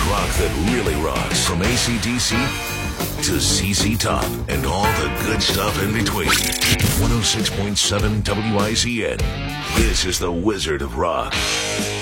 rock that really rocks. From AC/DC to CC Top and all the good stuff in between. 106.7 WIZN. This is the Wizard of Rock.